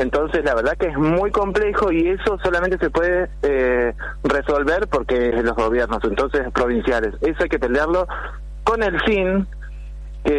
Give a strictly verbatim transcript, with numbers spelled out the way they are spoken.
Entonces la verdad que es muy complejo y eso solamente se puede eh, resolver porque los gobiernos entonces provinciales, eso hay que pelearlo con el fin